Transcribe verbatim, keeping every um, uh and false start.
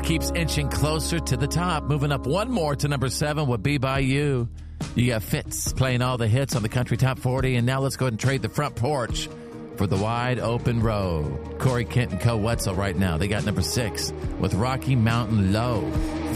keeps inching closer to the top, moving up one more to number seven would Be By You. You got Fitz playing all the hits on the Country Top forty, and now let's go ahead and trade the front porch for the wide open road. Corey Kent and Co. Wetzel right now. They got number six with Rocky Mountain Low.